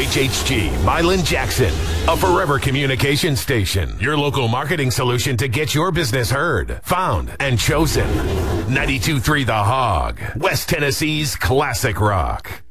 HHG Milan Jackson, a forever communication station. Your local marketing solution to get your business heard, found, and chosen. 92.3 The Hog, West Tennessee's classic rock.